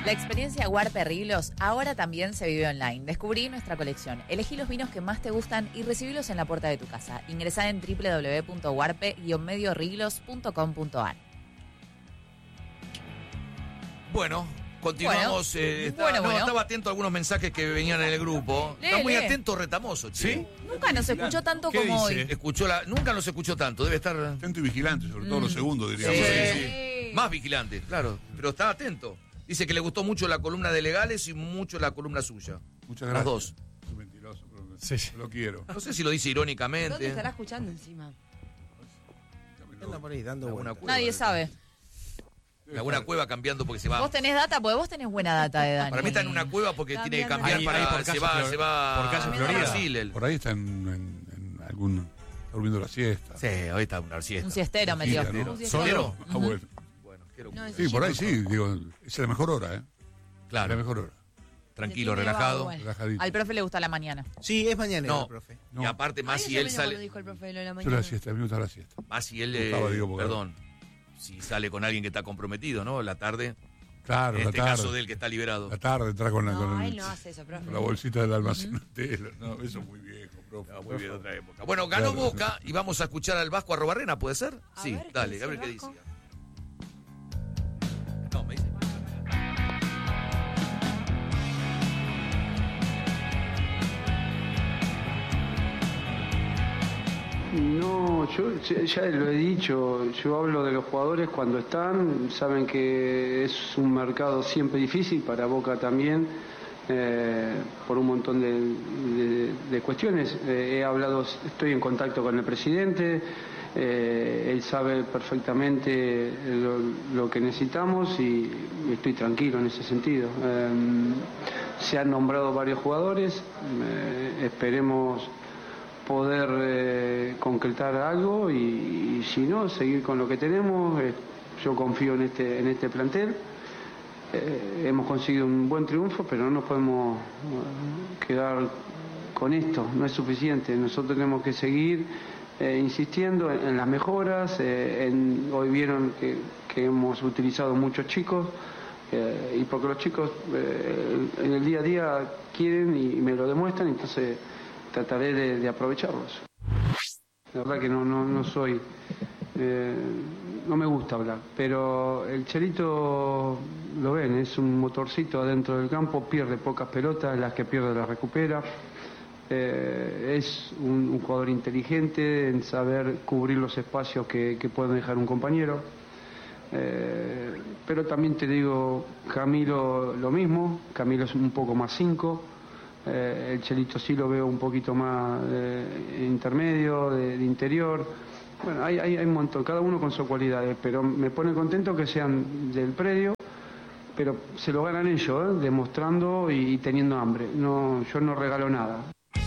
La experiencia Huarpe Riglos ahora también se vive online. Descubrí nuestra colección. Elegí los vinos que más te gustan y recibílos en la puerta de tu casa. Ingresá en www.huarpe-riglos.com.ar. Bueno, continuamos. Estaba atento a algunos mensajes que venían en el grupo. Está muy atento Retamoso, che. ¿Sí? Nunca nos escuchó tanto como hoy. Nunca nos escuchó tanto, debe estar... Atento y vigilante, sobre todo los segundos, diríamos. Sí. Más vigilante, claro. Pero está atento. Dice que le gustó mucho la columna de legales y mucho la columna suya. Muchas gracias. Los dos. Es mentiroso, pero Sí. lo quiero. No sé si lo dice irónicamente. ¿Dónde estará escuchando encima? Anda por ahí dando Alguna vueltas. cueva. Nadie sabe. En alguna cueva cambiando porque se va. ¿Vos tenés data? Porque vos tenés buena data de Dani. Para mí está en una cueva porque tiene que cambiar Ahí para... por se calle va por calle a Florida. Brasil. Él. Por ahí está en algún... Está durmiendo la siesta. Sí, hoy está una siesta. Un siestero metió. ¿no? Un siestero. ¿Solero? Ah, bueno. Bueno, quiero... No, Sí, por ahí sí, digo, es la mejor hora, ¿eh? Claro, La mejor hora. tranquilo, Se tiene relajado. vago, Relajadito. Al profe le gusta la mañana. Sí, es mañana, No. profe. No. Y aparte, más Ay, si yo él también cuando sale... dijo el profe de lo de la Yo mañana. la siesta, a mí me gusta la siesta. Más si él... Gustavo, digo, porque- perdón. Si sale con alguien que está comprometido, ¿no? La tarde. Claro, En la este tarde. caso de él que está liberado. La tarde entrar con la, No, con, él no hace eso, profe. con la bolsita del almacén. No, eso es muy viejo, profe. Muy bien, otra época. Bueno, ganó Claro. Boca y vamos a escuchar al Vasco Arrobarrena, ¿puede ser? A Sí, ver, ¿qué dale, dice a ver el qué dice. Vasco? No, me dice. No, yo ya lo he dicho, yo hablo de los jugadores cuando están, saben que es un mercado siempre difícil, para Boca también, por un montón de cuestiones. He hablado, estoy en contacto con el presidente, él sabe perfectamente lo que necesitamos y estoy tranquilo en ese sentido. Se han nombrado varios jugadores, esperemos poder concretar algo y si no, seguir con lo que tenemos. Yo confío en este plantel. Hemos conseguido un buen triunfo, pero no nos podemos quedar con esto, no es suficiente. Nosotros tenemos que seguir insistiendo en las mejoras. Hoy vieron que hemos utilizado muchos chicos, y porque los chicos en el día a día quieren y me lo demuestran, entonces trataré de aprovecharlos. La verdad que no soy... no me gusta hablar, pero el Chelito, lo ven, es un motorcito adentro del campo, pierde pocas pelotas, las que pierde las recupera. Es un jugador inteligente en saber cubrir los espacios que puede dejar un compañero. Pero también te digo, Camilo lo mismo, Camilo es un poco más 5. El Chelito sí lo veo un poquito más intermedio, de interior. Bueno, hay un montón, cada uno con sus cualidades, pero me pone contento que sean del predio, pero se lo ganan ellos, demostrando y teniendo hambre. No, yo no regalo nada.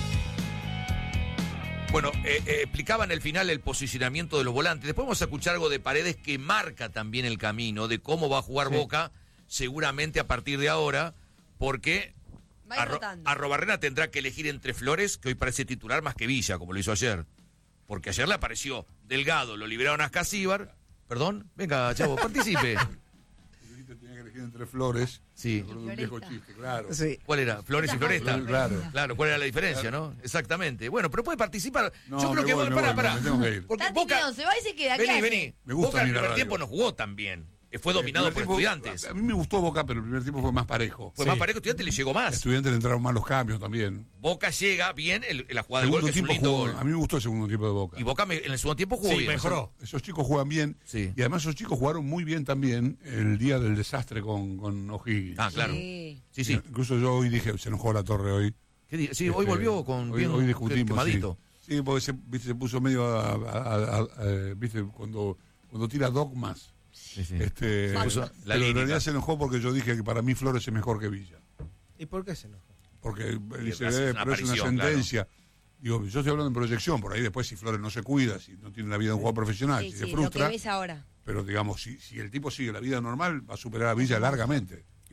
Bueno, explicaba en el final el posicionamiento de los volantes. Después vamos a escuchar algo de Paredes que marca también el camino de cómo va a jugar Boca, seguramente a partir de ahora, porque Va a ir rotando. Arrobarrena tendrá que elegir entre Flores, que hoy parece titular más que Villa, como lo hizo ayer. Porque ayer le apareció Delgado, lo liberaron a Ascasíbar. Perdón, venga, chavo, participe. Tenía que elegir entre Flores. Sí. Me acuerdo de un viejo chiste, claro. Sí. ¿Cuál era? Flores y Floresta. Claro. Claro, ¿cuál era la diferencia, no? Exactamente. Bueno, pero puede participar. No, Yo creo me que... voy, me voy, pará. me tengo que ir. Porque Está Boca... tímido, se va y se queda. ¿Qué Vení, hace? vení. Me gusta Boca el mirar primer radio. tiempo no jugó tan bien. Fue dominado por El primer tiempo, Estudiantes. A mí me gustó Boca, pero el primer tiempo fue más parejo. Fue más parejo, Estudiantes le llegó A más. Estudiantes le entraron más los cambios también. Boca llega bien en la jugada de gol, Segundo que es un tiempo lindo jugó, gol. a mí me gustó el segundo tiempo de Boca. Y Boca en el segundo tiempo jugó Sí, bien. mejoró. Esos chicos juegan bien. Sí. Y además esos chicos jugaron muy bien también el día del desastre con O'Higgins. Ah, claro. Sí. Sí, sí. Incluso yo hoy dije, se enojó la torre hoy. Sí, hoy volvió con hoy, bien hoy discutimos, quemadito. Sí, porque se puso medio viste, cuando tira dogmas. Sí, sí. Pero la en lírica. realidad se enojó porque yo dije que para mí Flores es mejor que Villa. ¿Y por qué se enojó? Porque él dice, es una pero es una aparición, sentencia. Digo, yo estoy hablando en proyección, por ahí después si Flores no se cuida, si no tiene la vida de un jugador profesional, Sí, si sí, se lo frustra, que ves ahora. pero digamos, si el tipo sigue la vida normal, va a superar a Villa largamente.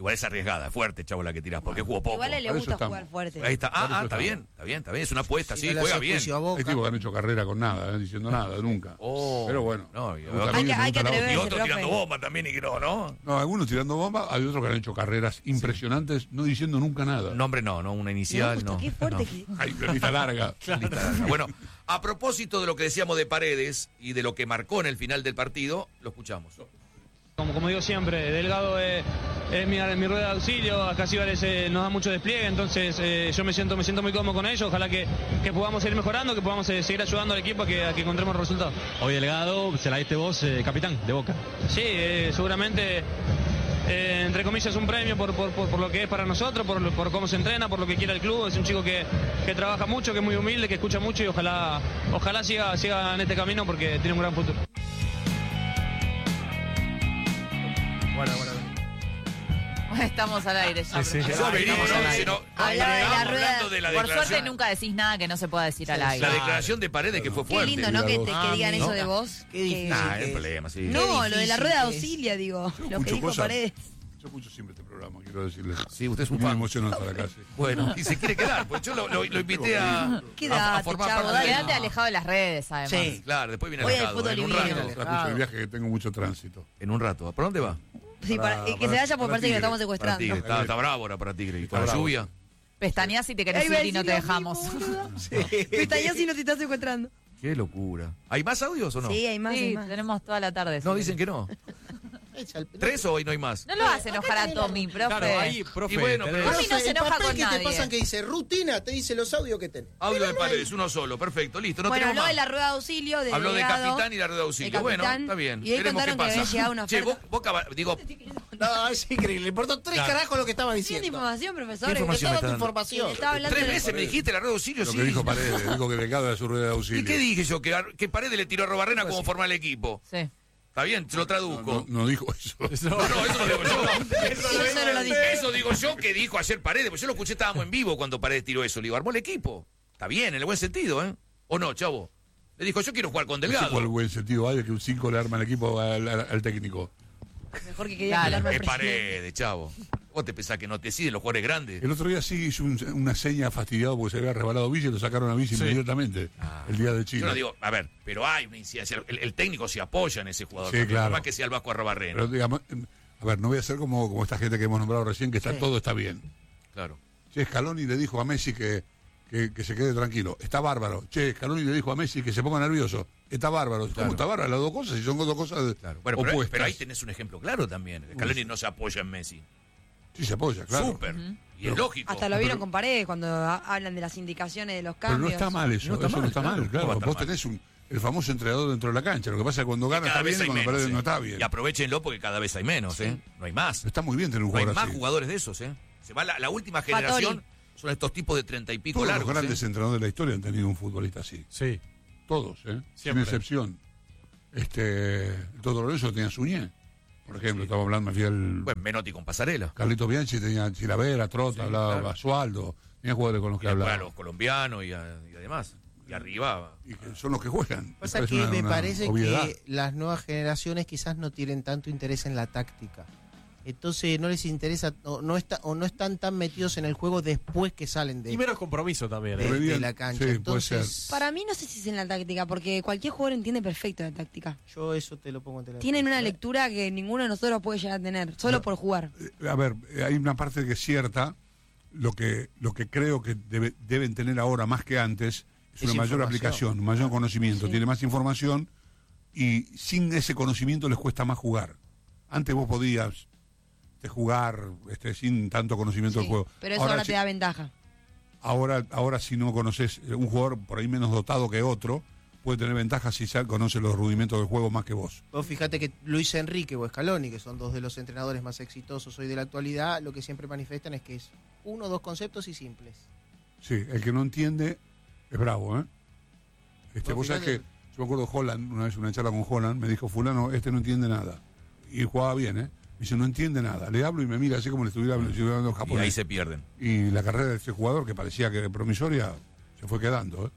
Igual es arriesgada, es fuerte, Chavo, la que tirás, porque jugó poco. Igual a él le Para gusta eso jugar fuerte. Ahí está. Por eso Está bien. Es una apuesta, Si sí, no le juega hace bien. juicio a Boca. Hay tipos que han hecho carrera con nada, diciendo nada, nunca. Oh, Pero bueno. no, y nunca otro- a mí me hay que gusta la otra. Y atreverse, otro profe. tirando bomba también y que no. No, algunos tirando bombas, hay otros que han hecho carreras impresionantes, no diciendo nunca nada. Nombre no, una Me inicial, gusta, no. qué fuerte no. que... Hay una lista larga. Lista larga. Bueno, a propósito de lo que decíamos de Paredes y de lo que marcó en el final del partido, lo escuchamos. Como digo siempre, Delgado es mi rueda de auxilio, acá Cíbares nos da mucho despliegue, entonces yo me siento muy cómodo con ellos, ojalá que podamos seguir mejorando, que podamos seguir ayudando al equipo a que encontremos resultados. Hoy Delgado se la diste vos, capitán de Boca. Sí, seguramente, entre comillas, un premio por lo que es para nosotros, por cómo se entrena, por lo que quiere el club. Es un chico que trabaja mucho, que es muy humilde, que escucha mucho y ojalá siga en este camino porque tiene un gran futuro. Bueno. Estamos al aire ya. Sí, sí. profesor. Eso averiguo, Estamos al ¿no? aire. Si no, Hablaba de la estábamos rueda. hablando de la Por suerte declaración. nunca decís nada que no se pueda decir al aire. La declaración de Paredes que fue Qué fuerte. lindo, ¿no? Que Ah, digan mira. eso de vos. Qué difícil. Nah, que es es. problema, sí. No, lo de la difícil rueda de que es. auxilio, digo. Yo Lo que escucho dijo cosas. Paredes. Yo escucho siempre este programa, quiero decirles. Sí, usted es un Muy fan. emocionado estar acá, sí. Bueno, y se quiere quedar, pues yo lo invité a Quédate, formar chavo, parte dale. de Quédate alejado de las redes, además. Sí. Claro, después viene Voy al alejado, fútbol en un libre. rato. Escucho el viaje que tengo mucho tránsito. En un rato. ¿Por dónde va? Sí, que se vaya por para parece que lo Tigre, estamos Para secuestrando. Tigre. Está bravo ahora para Tigre. Y con la bravo. lluvia. Pestañas si te querés Ahí va a ir y no te decir lo dejamos. mismo, boludo. Pestañas si no te estás secuestrando. Qué locura. ¿Hay más audios o no? Sí, hay más, hay Sí, más. tenemos toda la tarde. No, sí. dicen que no. Echa el- 3 o hoy no hay más. No lo hace enojar a Tommy, profe. Claro, ahí, profe. Y bueno, pero- Tommy no se el enoja papel con que te nadie. pasan que dice rutina, te dice los audios que tenés. Audio de Paredes, uno solo. Perfecto, listo. No Bueno, tenemos habló de más. la rueda de auxilio, de Habló de Delgado, capitán y la rueda de auxilio. de Bueno, capitán, está bien. y hoy Veremos qué contaron que pasa. había llegado una Che, oferta. Boca, digo, No, es increíble. Le importó tres carajos lo que estaba Tiene diciendo. información, profesor. ¿Qué información Estaba me tu está dando? información. Estaba hablando 3 de- veces me dijiste la rueda de auxilio, Lo sí. que dijo Paredes, dijo que Delgado era su rueda de auxilio. ¿Y qué dije yo? Que Paredes le tiró a Robarrena como formar el equipo. Sí. Está bien, se lo traduzco. No dijo eso. No, eso lo digo yo. Eso no lo dije. Eso digo yo que dijo ayer Paredes, porque yo lo escuché, estábamos en vivo cuando Paredes tiró eso. Le digo, armó el equipo. Está bien, en el buen sentido, ¿eh? ¿O no, chavo? Le dijo, yo quiero jugar con No sé cuál Delgado. buen sentido hay de que un 5 le arma el equipo al técnico. Mejor que quede Dale, hablarme al Es presidente. Paredes, chavo. ¿Vos te pensás que no te deciden los jugadores grandes? El otro día sí hizo una seña fastidiado porque se había rebalado Villa y lo sacaron a Villa inmediatamente el día de Chile. Yo no digo, a ver, pero hay una incidencia. El técnico se apoya en ese jugador. Sí, también, claro. por más que sea el Vasco Arrobarrena. Pero digamos, a ver, no voy a ser como esta gente que hemos nombrado recién, que está todo está bien. Claro. Che, Scaloni le dijo a Messi que se quede tranquilo. Está bárbaro. Che, Scaloni le dijo a Messi que se ponga nervioso. Está bárbaro. Claro. ¿Cómo está bárbaro? Las dos cosas, si son dos cosas Bueno, opuestas. pero ahí tenés un ejemplo claro también. Scaloni no se apoya en Messi. Sí, se apoya, claro. Súper. Y es lógico. Hasta lo vieron con Paredes cuando hablan de las indicaciones de los Pero cambios. no está mal eso. No está Eso mal, no está claro. mal, ¿Cómo claro. va a estar Vos mal? tenés el famoso entrenador dentro de la cancha. Lo que pasa es que cuando gana está Cada bien vez y hay cuando menos. pierde no está bien. Y aprovechenlo porque cada vez hay menos, ¿eh? No hay más. Está muy bien tener un No hay jugador más así. jugadores de esos, ¿eh? Se va la última generación. Son estos tipos de 30 y pico Todos largos. los grandes ¿eh? entrenadores de la historia han tenido un futbolista así. Sí. Todos, sin Siempre. excepción. Todo Lorenzo tenía Suñé. Por ejemplo, estaba hablando, me fui al Bueno, Menotti con Pasarela. Carlito Bianchi, tenía Chilavera, Trota, hablaba claro. Basualdo, tenía jugadores con los que Y después a hablaba. los colombianos y además. Y arriba. Y que son los que juegan. Pasa Es que una- me una parece obviedad. que las nuevas generaciones quizás no tienen tanto interés en la táctica. Entonces no les interesa o no están tan metidos en el juego después que salen Y de, menos compromiso también. de- ¿eh? Pero de bien, la cancha. sí, puede Entonces, Para mí no sé si es en la táctica, porque cualquier jugador entiende perfecto la táctica. yo eso te lo pongo en tela. Tienen una lectura que ninguno de nosotros puede llegar a tener, solo por jugar. A ver, hay una parte que es cierta. Lo que creo que deben tener ahora más que antes es una mayor información. aplicación, un mayor conocimiento. Sí. Tiene más información y sin ese conocimiento les cuesta más jugar. Antes vos podías jugar sin tanto conocimiento Sí, del juego. pero eso ahora sí- te da ventaja. Ahora si no conoces un jugador por ahí menos dotado que otro, puede tener ventaja si ya conoce los rudimentos del juego más que vos. Vos fíjate que Luis Enrique o Scaloni, que son dos de los entrenadores más exitosos hoy de la actualidad, lo que siempre manifiestan es que es uno o dos conceptos y simples. Sí, el que no entiende es bravo, ¿eh? Vos Vos sabés fíjate- que yo me acuerdo Holland, una vez una charla con Holland, me dijo, fulano, no entiende nada. Y jugaba bien, ¿eh? Me dice, no entiende nada. Le hablo y me mira así como le estuviera hablando Y japonés. ahí se pierden. Y la carrera de este jugador, que parecía que promisoria, se fue quedando,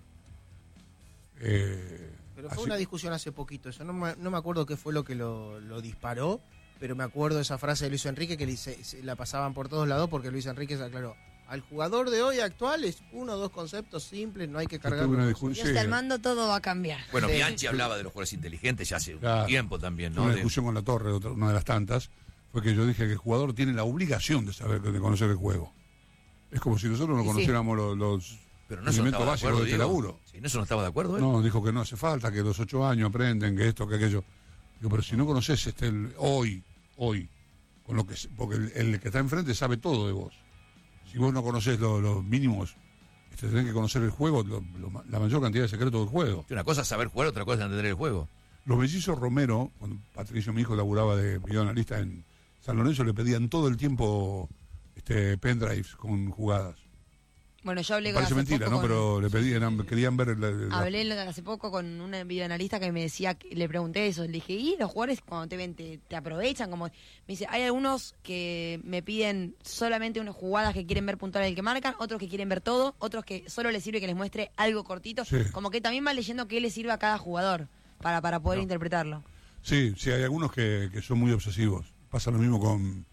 Pero así- fue una discusión hace poquito, eso no me acuerdo qué fue lo que lo disparó, pero me acuerdo de esa frase de Luis Enrique que se la pasaban por todos lados porque Luis Enrique se aclaró. Al jugador de hoy actual es 1 o 2 conceptos simples, no hay que cargar. tuve una Y discusión, hasta el mando todo va a cambiar. Bueno, Sí. Bianchi hablaba de los jugadores inteligentes ya hace Claro. un tiempo también, ¿no? una De- discusión con La Torre, una de las tantas, fue que yo dije que el jugador tiene la obligación de saber, de conocer el juego. Es como si nosotros no Y sí. conociéramos los pero no se elementos estaba de básicos acuerdo, de este Diego. laburo. Sí, ¿no se no estaba de acuerdo él? No, dijo que no hace falta, que los 8 años aprenden, que esto, que aquello. Digo, pero si no conoces hoy, con lo que porque el que está enfrente sabe todo de vos. Si vos no conocés los mínimos, tenés que conocer el juego, la mayor cantidad de secretos del juego. Una cosa es saber jugar, otra cosa es entender el juego. Los mellizos Romero, cuando Patricio, mi hijo, laburaba de videoanalista en San Lorenzo, le pedían todo el tiempo pendrives con jugadas. Bueno, yo hablé Parece hace mentira, poco ¿no? con- Pero le pedían, querían ver Hablé hace poco con un videoanalista que me decía, le pregunté eso, le dije, ¿y los jugadores cuando te ven te aprovechan? Como me dice, hay algunos que me piden solamente unas jugadas que quieren ver puntual el que marcan, otros que quieren ver todo, otros que solo les sirve que les muestre algo cortito, Sí. como que también va leyendo qué le sirve a cada jugador para poder interpretarlo. Sí, hay algunos que son muy obsesivos. Pasa lo mismo con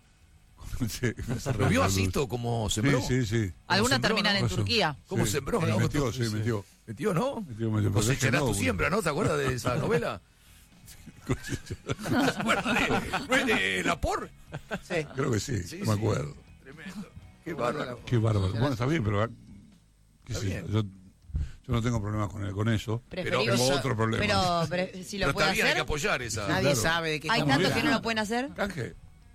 ¿Lo vio Asisto como sembró? Sí. Algunos sembró, terminan ¿no? en Eso. Turquía. ¿Cómo Sí. sembró? Sí, ¿no? metió, Metió, ¿no? Metió, pero Cosecharás no, tu siembra, ¿no? ¿Te acuerdas de esa novela? ¿No te acuerdas ¿No es de Lapor? Sí. Creo que sí, Sí, no me sí. acuerdo. Tremendo. Qué bárbaro. Qué bárbaro. Bueno, está bien, pero qué Está sé bien. yo no tengo problemas con eso. Preferible- Tengo otro problema. pero si Pero lo está puede bien, hay que hacer, apoyar esa. Nadie claro. sabe de qué hay estamos tantos que no hablando. lo pueden hacer. Canje,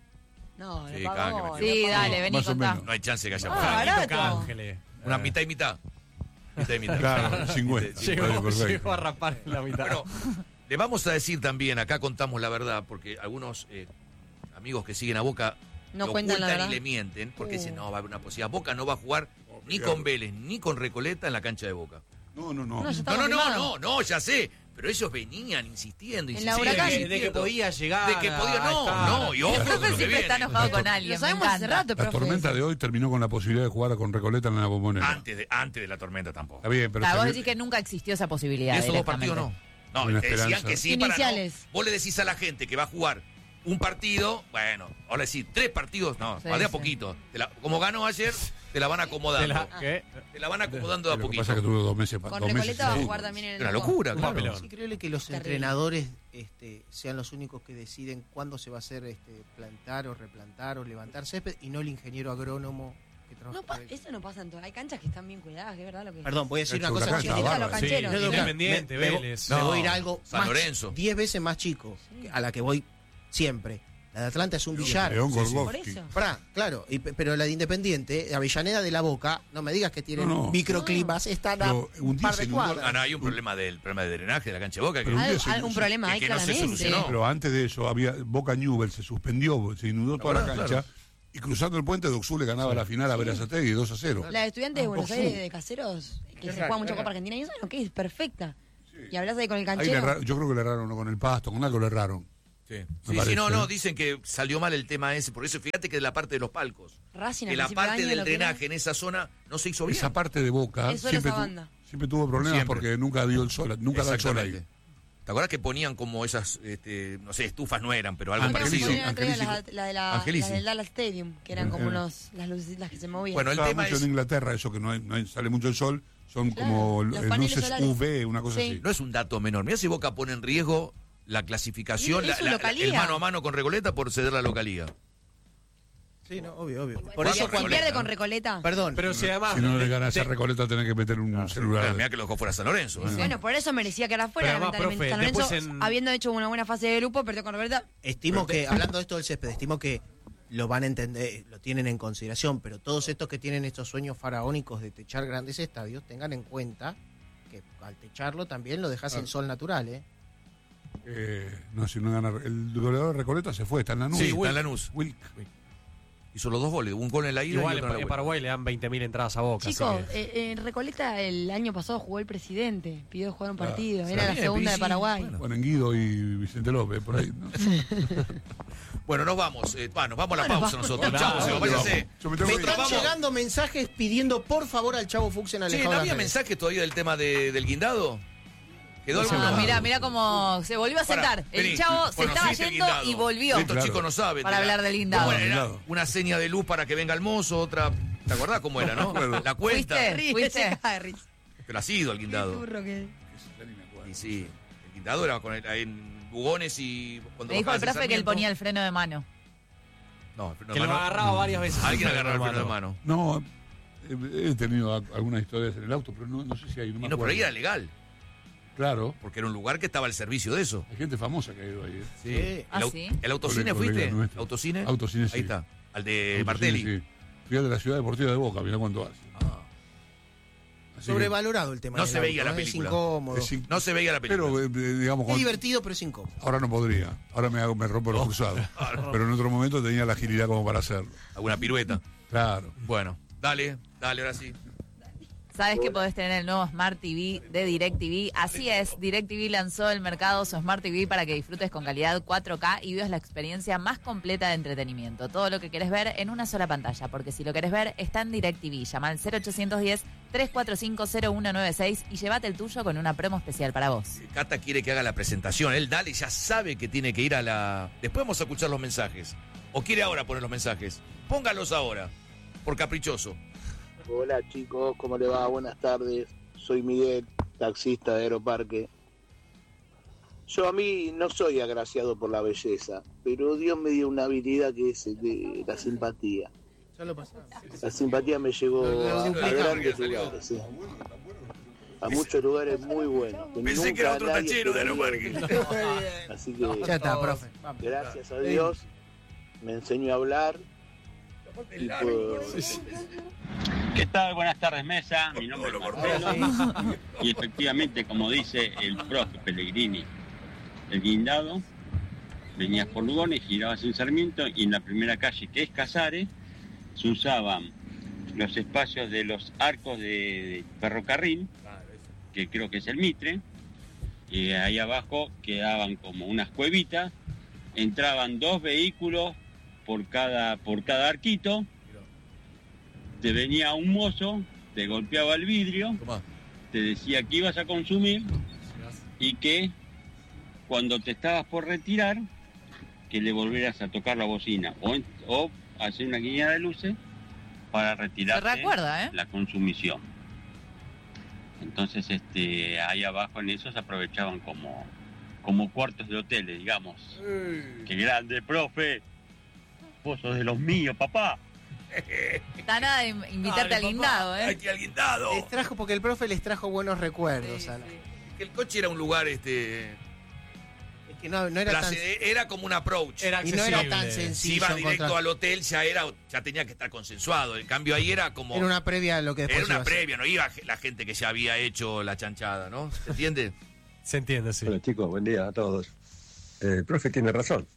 No, Sí, lo pagó, canje, lo Sí, pagó. dale, vení, más o contá. menos. No hay chance que haya Ah, apoyado. barato. Ángeles. Una mitad y mitad. Mitad y mitad. Claro, 50. Sí, Vale, perfecto. Llegó a rapar en la mitad. Bueno, le vamos a decir también, acá contamos la verdad, porque algunos amigos que siguen a Boca No le cuentan la ocultan verdad. y le mienten, porque dicen, no, va a haber una posibilidad. Boca no va a jugar ni con Vélez, ni con Recoleta en la cancha de Boca. No. No, ya No, está no, confirmado. no, ya sé. Pero ellos venían insistiendo, En la insistiendo, Huracán. de insistiendo. que podía llegar. De que podía, a estar. no, y ojo El con profe lo que siempre está viene. enojado con alguien. Lo sabemos me hace encanta. rato, La profe. tormenta de hoy terminó con la posibilidad de jugar con Recoleta en la Bombonera. Antes de la tormenta tampoco. Está bien, pero Claro, vos se- decís que nunca existió esa posibilidad. Y esos dos directamente. partidos no. No, Una te decían esperanza. que sí para no. Iniciales. Vos le decís a la gente que va a jugar un partido, bueno, ahora decir 3 partidos, no, Sí, va de a sí. poquito. Como ganó ayer, te la van acomodando. ¿Qué? Te la van acomodando de a Lo que poquito. pasa es que tuvo 2 meses. Con 2 meses Recoleta va a sin jugar fútbol. también en el Una Loco. locura, Un claro. papelón. Es increíble que los Terrible. entrenadores sean los únicos que deciden cuándo se va a hacer plantar o replantar o levantar césped y no el ingeniero agrónomo que trabaja. No, para el- eso no pasa en todo. Hay canchas que están bien cuidadas, es verdad lo que Perdón, voy a decir El una cosa. Huracán Chiquitito está a los bárbaro. cancheros. No, no, Independiente, me Vélez. me No, voy a ir a algo San más, Lorenzo. 10 veces más chico, a la que voy siempre. La de Atlanta es un billar. León Sí, sí. Gorgofsky. Por eso. Claro, pero la de Independiente, Avellaneda de la Boca, no me digas que tienen No. microclimas, están a Pero un un par día de se inundó cuadras. No, hay un problema de drenaje de la cancha de Boca. Que, Pero un día Algo- se- algún problema hay que no se claramente. solucionó. Pero antes de eso, había Boca Newell, se suspendió, se inundó toda la Claro, cancha. claro. Y cruzando el puente, Doxú le ganaba la final a Verazategui 2-0. La de estudiantes de Buenos Ojú. Aires de Caseros, que se juega mucho Copa Argentina, y eso lo que es perfecta. Y hablas ahí con el Ahí le canchero. erraron- yo creo que le erraron con el pasto, con algo le erraron. Sí, parece, no, ¿eh? dicen que salió mal el tema ese. Por eso, fíjate que de la parte de los palcos. Racing Que al la principio de parte año del lo que era- drenaje en esa zona no se hizo bien. Esa parte de Boca Eso era siempre, esa banda. siempre tuvo problemas Siempre. porque nunca dio el sol, nunca da el sol ahí. Exactamente. ¿Te acuerdas que ponían como esas, no sé, estufas no eran, pero algo Angelici- parecido? Ponían otra vez Angelici- las Angelici. del Dallas Stadium, que eran como las lucecitas que se movían. Bueno, el Estaba tema mucho es, en Inglaterra, eso que sale mucho el sol, son Claro, como los paneles luces solares. UV, una cosa Sí. así. no es un dato menor. Mira si Boca pone en riesgo la clasificación, Y es su localía. el mano a mano con Recoleta por ceder la localía. Sí, no, obvio. Por Bueno, eso si cuando... pierde con Recoleta. Perdón, Pero si además. Si no le ganas a Recoleta, tenés que meter un celular. Mira que lo dejó fuera San Lorenzo. ¿eh? Bueno, por eso merecía quedar afuera, Pero además, lamentablemente. profe, San Lorenzo, después en- habiendo hecho una buena fase de grupo, perdió con Recoleta. estimo que, hablando de esto del césped, estimo que lo van a entender, lo tienen en consideración, pero todos estos que tienen estos sueños faraónicos de techar grandes estadios, tengan en cuenta que al techarlo también lo dejas en sol natural, ¿eh? No, si no gana. El goleador de Recoleta se fue, está en Lanús. Sí, está en Lanús. Wilk. Hizo los 2 goles, un gol en la ida Igual y otro en la en vuelta. Paraguay le dan 20.000 entradas a Boca. Chicos, así que- en Recoleta el año pasado jugó el presidente, pidió jugar un partido, está era la bien, segunda sí, de Paraguay. bueno. Bueno, en Guido y Vicente López, por ahí. ¿no? Bueno, nos vamos. Nos vamos a la pausa nosotros. Vamos. Chau, Seba, váyase. Yo me tengo Me que ir. están vamos. llegando mensajes pidiendo por favor al Chavo Fuchs en Sí, Alejandro ¿no había Ángeles. mensajes todavía del tema del guindado? ¿Quedó algún lugar? Mirá cómo se volvió a sentar. Pará, El vení, chavo se estaba conociste el yendo guindado. y volvió. Estos chicos no saben. Para hablar del guindado. ¿Cómo era? Guindado. Una seña de luz para que venga el mozo, otra... ¿Te acordás cómo era, no? La cuenta. ¿Fuiste? Se cae de risa. Pero ha sido el guindado. Qué turro que- Y sí, el guindado era en Bugones y... Cuando Me dijo el bajabas profe de que él Sarmiento. ponía el freno de mano. No, el freno Que de lo mano. agarraba varias veces. Alguien agarraba el freno de mano. No, he tenido algunas historias en el auto, pero no sé si hay. No me Y no, por acuerdo. ahí era legal. Claro, Porque era un lugar que estaba al servicio de eso. hay gente famosa que ha ido ahí. Sí. Ah, ¿sí? ¿El autocine Colega fuiste? nuestro. ¿Autocine? Autocine, sí. Ahí está. Al de Autocine, Martelli. sí. Fui al de la Ciudad Deportiva de Boca, mirá cuánto hace. Ah. Así que- Sobrevalorado el tema. No del se veía auto, la ¿no? película. Es incómodo. es in- No se veía la película. Pero, digamos, Es con- divertido, pero es incómodo. ahora no podría. Ahora me rompo los cruzados. Pero en otro momento tenía la agilidad como para hacerlo. Alguna pirueta. Claro. Bueno, dale, ahora sí. ¿Sabes que podés tener el nuevo Smart TV de DirecTV? Así es, DirecTV lanzó al mercado su Smart TV para que disfrutes con calidad 4K y vivas la experiencia más completa de entretenimiento. Todo lo que querés ver en una sola pantalla, porque si lo querés ver está en DirecTV. Llama al 0810-345-0196 y llévate el tuyo con una promo especial para vos. Cata quiere que haga la presentación. Él dale, ya sabe que tiene que ir a la... Después vamos a escuchar los mensajes. ¿O quiere ahora poner los mensajes? Póngalos ahora, por caprichoso. Hola chicos, ¿cómo le va? Buenas tardes. Soy Miguel, taxista de Aeroparque. Yo a mí no soy agraciado por la belleza, pero Dios me dio una habilidad que es de la simpatía. Ya lo pasamos. La simpatía me llevó a grandes lugares, sí. A muchos lugares muy buenos. Pensé que era otro nadie tachero de esperaría Aeroparque. Así que Ya está, profe. Vamos. gracias a Dios me enseñó a hablar. Y puedo- ¿Qué tal? Buenas tardes, mesa. Mi nombre es Marcelo. Y efectivamente, como dice el profe Pellegrini, el guindado, venías por Lugones, girabas en Sarmiento y en la primera calle, que es Casares, se usaban los espacios de los arcos de ferrocarril, que creo que es el Mitre, y ahí abajo quedaban como unas cuevitas, entraban 2 vehículos por cada arquito. Te venía un mozo, te golpeaba el vidrio, Tomá. te decía que ibas a consumir y que cuando te estabas por retirar, que le volvieras a tocar la bocina o hacer una guiñada de luces para Se retirarte recuerda, ¿eh? la consumición. Entonces, ahí abajo en eso se aprovechaban como cuartos de hoteles, digamos. ¡Qué grande, profe! Vos sos de los míos, papá. Está nada de invitarte al guindado, ¿eh? Aquí al guindado. Les trajo, porque el profe les trajo buenos recuerdos. a la- Que el coche era un lugar, Es que no era tan, era como un approach. Era y no era accesible. tan Si sencillo. ibas directo encontrar- al hotel, ya tenía que estar consensuado. En cambio, ahí era como. Era una previa a lo que después Era una iba a ser. previa, no iba la gente que ya había hecho la chanchada, ¿no? ¿Se entiende? Se entiende, sí. Hola chicos, buen día a todos. El profe tiene razón.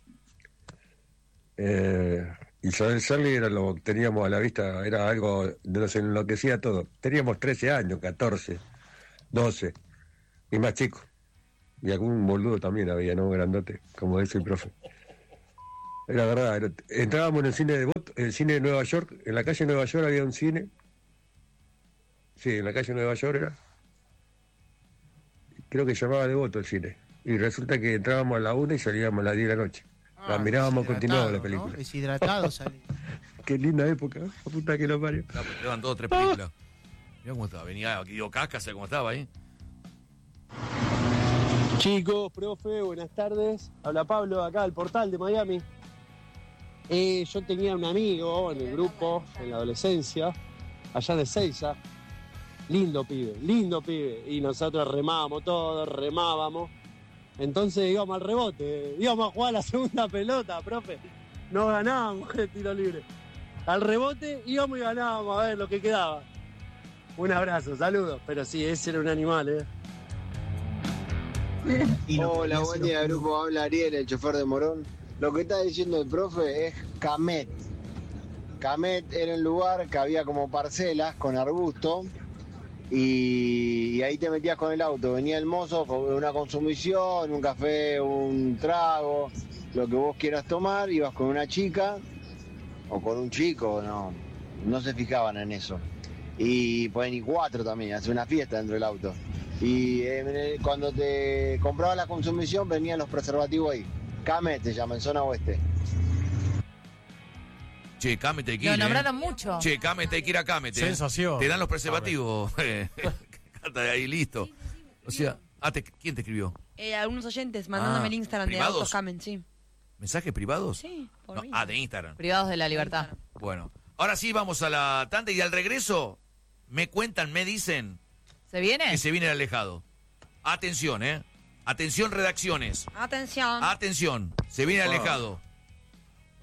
Isabel Sarli era lo que teníamos a la vista, era algo de nos enloquecía todo. Teníamos 13 años, 14, 12 y más chicos. Y algún boludo también había, ¿no? Grandote, como dice el profe. Era verdad, entrábamos en el cine de Nueva York, en la calle Nueva York había un cine. Sí, en la calle Nueva York era. Creo que llamaba Devoto el cine. Y resulta que entrábamos a la 1 y salíamos a las 10 de la noche. La mirábamos continuado la película. Deshidratado salí. Qué linda época, la puta que lo parió. No, pues llevan 2 o 3 películas. Mirá cómo estaba. Venía Guido Casca, ¿sabes cómo estaba ahí? Chicos, profe, buenas tardes. Habla Pablo acá del portal de Miami. Yo tenía un amigo en el grupo, en la adolescencia, allá de Seiza. Lindo pibe. Y nosotros remábamos todos, remábamos. Entonces íbamos al rebote, íbamos a jugar la segunda pelota, profe. No ganábamos el tiro libre. Al rebote íbamos y ganábamos a ver lo que quedaba. Un abrazo, saludos. Pero sí, ese era un animal, Hola, buen día grupo, habla Ariel, el chofer de Morón. Lo que está diciendo el profe es Camet. Camet era un lugar que había como parcelas con arbusto y ahí te metías con el auto. Venía el mozo con una consumición, un café, un trago, lo que vos quieras tomar, ibas con una chica o con un chico, no se fijaban en eso. Y pueden ir 4 también, hacer una fiesta dentro del auto. Y cuando te comprabas la consumición venían los preservativos ahí. Camet se llama, en zona oeste. Che, Cámete hay que ir. Lo nombraron mucho. Che, Cámete hay que ir a Cámete. Sensación. Te dan los preservativos. Ahí listo. O sea, ¿quién te escribió? Algunos oyentes mandándome el Instagram ¿privados? de Autocamen, sí. ¿Mensajes privados? Sí, por No, Instagram. de Instagram. Privados de la libertad. Bueno, ahora sí vamos a la tanda y al regreso me cuentan, me dicen ¿Se viene? que se viene el alejado. Atención, Atención, redacciones. Atención. Atención, se viene el alejado.